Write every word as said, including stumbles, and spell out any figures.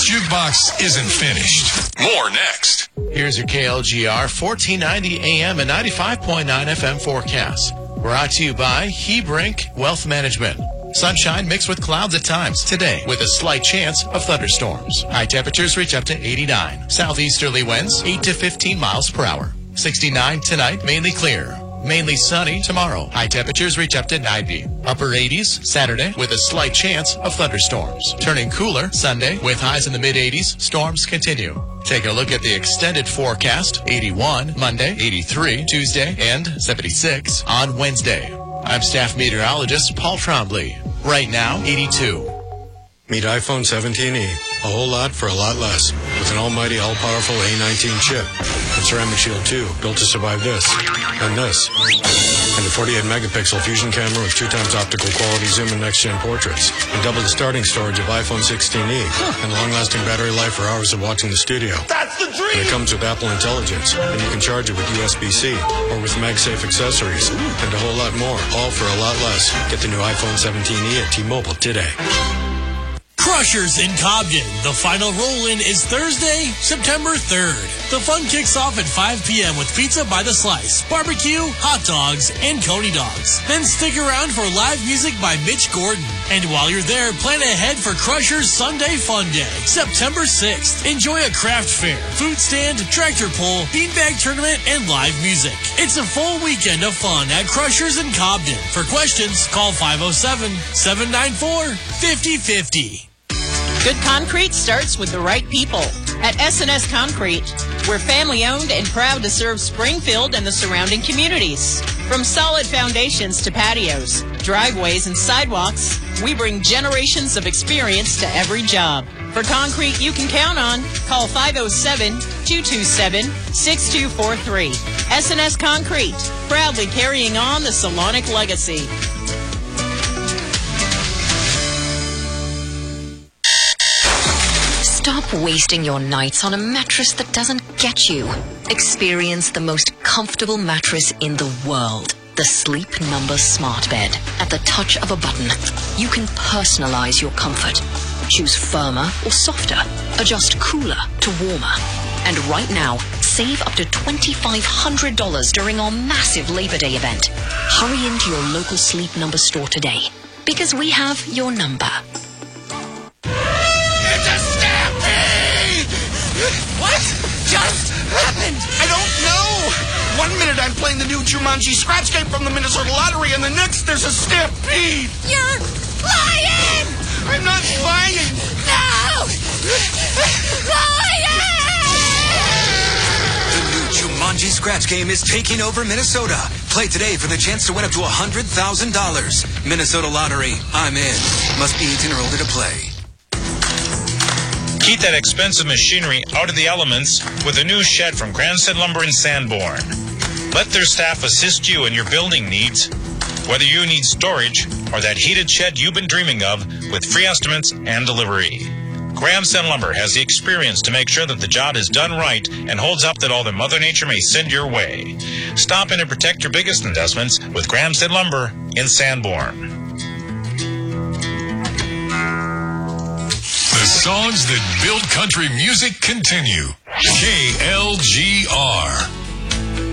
This jukebox isn't finished. More next. Here's your K L G R fourteen ninety A M and ninety-five point nine F M forecast. Brought to you by Hebrink Wealth Management. Sunshine mixed with clouds at times today with a slight chance of thunderstorms. High temperatures reach up to eighty-nine. Southeasterly winds eight to fifteen miles per hour. sixty-nine tonight, mainly clear. Mainly sunny tomorrow. High temperatures reach up to ninety. Upper eighties Saturday with a slight chance of thunderstorms. Turning cooler Sunday with highs in the mid-eighties. Storms continue. Take a look at the extended forecast. eighty-one Monday, eighty-three Tuesday, and seventy-six on Wednesday. I'm staff meteorologist Paul Trombley. Right now, eighty-two. Meet iPhone seventeen e. A whole lot for a lot less. With an almighty, all-powerful A nineteen chip. And Ceramic Shield two, built to survive this. And this. And a forty-eight megapixel fusion camera with two times optical quality zoom and next-gen portraits. And double the starting storage of iPhone sixteen e. Huh. And long-lasting battery life for hours of watching the studio. That's the dream! And it comes with Apple Intelligence. And you can charge it with U S B C. Or with MagSafe accessories. Ooh. And a whole lot more. All for a lot less. Get the new iPhone seventeen e at T-Mobile today. Crushers in Cobden. The final roll-in is Thursday, September third. The fun kicks off at five p.m. with pizza by the slice, barbecue, hot dogs, and Coney dogs. Then stick around for live music by Mitch Gordon. And while you're there, plan ahead for Crushers Sunday Fun Day, September sixth. Enjoy a craft fair, food stand, tractor pull, beanbag tournament, and live music. It's a full weekend of fun at Crushers in Cobden. For questions, call five oh seven, seven nine four, five oh five oh. Good concrete starts with the right people. At S and S Concrete, we're family-owned and proud to serve Springfield and the surrounding communities. From solid foundations to patios, driveways, and sidewalks, we bring generations of experience to every job. For concrete you can count on, call five oh seven, two two seven, six two four three. S and S Concrete, proudly carrying on the Salonic legacy. Stop wasting your nights on a mattress that doesn't get you. Experience the most comfortable mattress in the world. The Sleep Number Smart Bed. At the touch of a button, you can personalize your comfort. Choose firmer or softer. Adjust cooler to warmer. And right now, save up to twenty-five hundred dollars during our massive Labor Day event. Hurry into your local Sleep Number store today, because we have your number. What just happened? I don't know. One minute I'm playing the new Jumanji scratch game from the Minnesota Lottery, and the next there's a stampede. You're lying! I'm not lying. No! Lying! The new Jumanji scratch game is taking over Minnesota. Play today for the chance to win up to one hundred thousand dollars. Minnesota Lottery. I'm in. Must be eighteen or older to play. Keep that expensive machinery out of the elements with a new shed from Gramstead Lumber in Sanborn. Let their staff assist you in your building needs, whether you need storage or that heated shed you've been dreaming of, with free estimates and delivery. Gramstead Lumber has the experience to make sure that the job is done right and holds up that all that Mother Nature may send your way. Stop in and protect your biggest investments with Gramstead Lumber in Sanborn. The songs that build country music continue. K L G R.